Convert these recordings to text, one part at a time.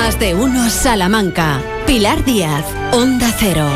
Más de uno Salamanca. Pilar Díaz, Onda Cero.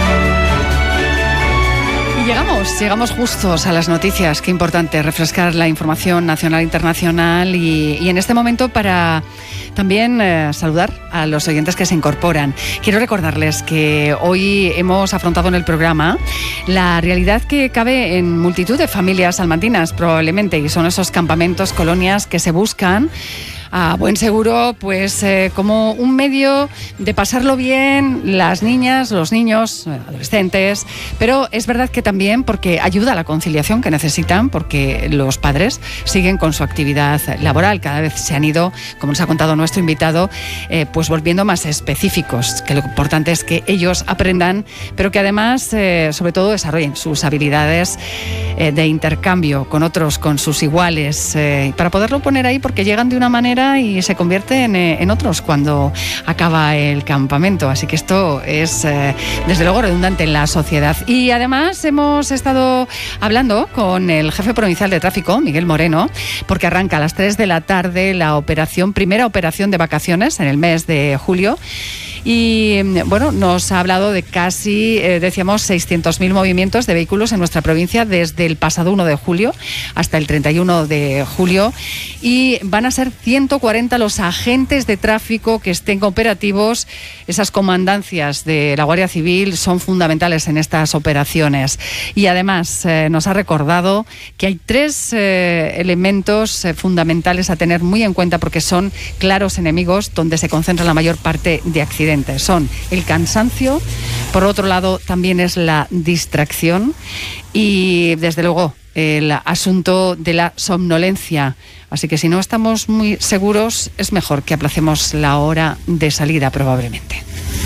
Llegamos justos a las noticias. Qué importante refrescar la información nacional e internacional y en este momento para también saludar a los oyentes que se incorporan. Quiero recordarles que hoy hemos afrontado en el programa la realidad que cabe en multitud de familias salmantinas probablemente, y son esos campamentos, colonias que se buscan a buen seguro, pues como un medio de pasarlo bien las niñas, los niños, adolescentes, pero es verdad que también porque ayuda a la conciliación que necesitan, porque los padres siguen con su actividad laboral, cada vez se han ido, como nos ha contado nuestro invitado, pues volviendo más específicos, que lo importante es que ellos aprendan, pero que además, sobre todo, desarrollen sus habilidades de intercambio con otros, con sus iguales, para poderlo poner ahí, porque llegan de una manera y se convierten en otros cuando acaba el campamento. Así que esto es, desde luego, redundante en la sociedad. Y además hemos estado hablando con el jefe provincial de tráfico, Miguel Moreno, porque arranca a las 3 de la tarde la primera operación de vacaciones en el mes de julio. Y bueno, nos ha hablado de casi, decíamos, 600.000 movimientos de vehículos en nuestra provincia desde el pasado 1 de julio hasta el 31 de julio. Y van a ser 140 los agentes de tráfico que estén operativos. Esas comandancias de la Guardia Civil son fundamentales en estas operaciones. Y además nos ha recordado que hay 3 elementos fundamentales a tener muy en cuenta, porque son claros enemigos donde se concentra la mayor parte de accidentes. Son el cansancio, por otro lado también es la distracción y desde luego el asunto de la somnolencia. Así que si no estamos muy seguros, es mejor que aplacemos la hora de salida probablemente.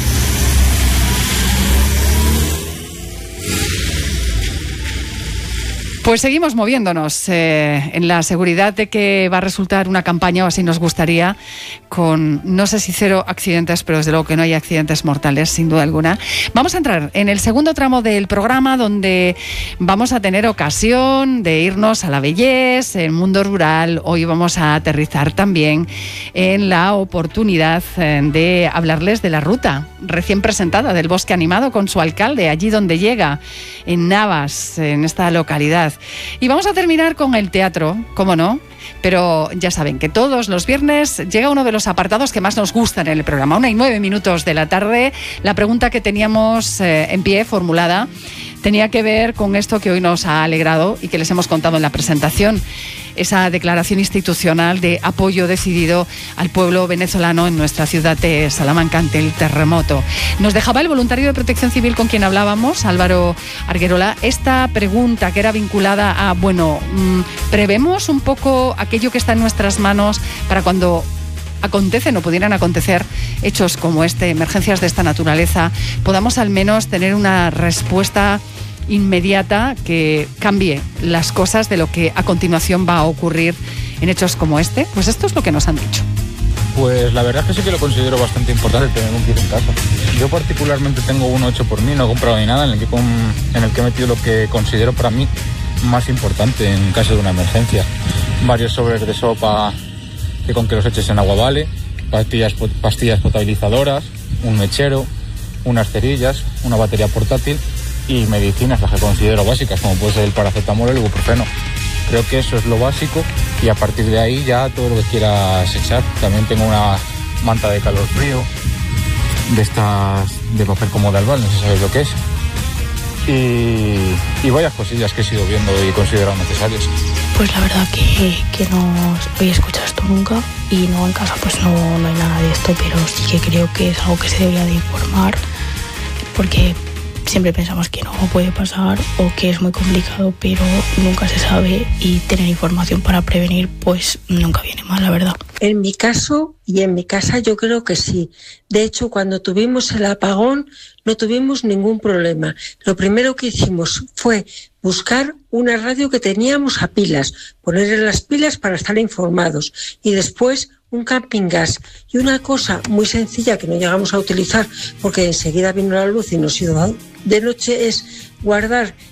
Pues seguimos moviéndonos en la seguridad de que va a resultar una campaña, o así nos gustaría, con, no sé si 0 accidentes, pero desde luego que no hay accidentes mortales, sin duda alguna. Vamos a entrar en el segundo tramo del programa, donde vamos a tener ocasión de irnos a la belleza, el mundo rural. Hoy vamos a aterrizar también en la oportunidad de hablarles de la ruta recién presentada del Bosque Animado con su alcalde, allí donde llega, en Navas, en esta localidad. Y vamos a terminar con el teatro, cómo no, pero ya saben que todos los viernes llega uno de los apartados que más nos gustan en el programa. 1:09 de la tarde. La pregunta que teníamos en pie, formulada, tenía que ver con esto que hoy nos ha alegrado y que les hemos contado en la presentación. Esa declaración institucional de apoyo decidido al pueblo venezolano en nuestra ciudad de Salamanca ante el terremoto. Nos dejaba el voluntario de Protección Civil con quien hablábamos, Álvaro Arguerola, esta pregunta que era vinculada a, ¿prevemos un poco aquello que está en nuestras manos para cuando acontecen o pudieran acontecer hechos como emergencias de esta naturaleza, podamos al menos tener una respuesta inmediata que cambie las cosas de lo que a continuación va a ocurrir en hechos como este? Pues esto es lo que nos han dicho. Pues la verdad es que sí que lo considero bastante importante tener un kit en casa. Yo particularmente tengo uno hecho por mí, no he comprado ni nada, en el que he metido lo que considero para mí más importante en caso de una emergencia. Varios sobres de sopa que con que los eches en agua vale, pastillas potabilizadoras, un mechero, unas cerillas, una batería portátil y medicinas, las que considero básicas, como puede ser el paracetamol o el ibuprofeno. Creo que eso es lo básico y a partir de ahí ya todo lo que quieras echar. También tengo una manta de calor frío, de estas de papel como de albal, no sé si sabéis lo que es. Y varias cosillas que he ido viendo y considerado necesarias. Pues la verdad que no había escuchado esto nunca y no, en casa pues no hay nada de esto, pero sí que creo que es algo que se debería de informar, porque siempre pensamos que no puede pasar o que es muy complicado, pero nunca se sabe, y tener información para prevenir pues nunca viene mal, la verdad. En mi caso y en mi casa yo creo que sí. De hecho, cuando tuvimos el apagón no tuvimos ningún problema. Lo primero que hicimos fue buscar una radio que teníamos a pilas, ponerle las pilas para estar informados, y después un camping gas. Y una cosa muy sencilla que no llegamos a utilizar porque enseguida vino la luz y nos hizo de noche es guardar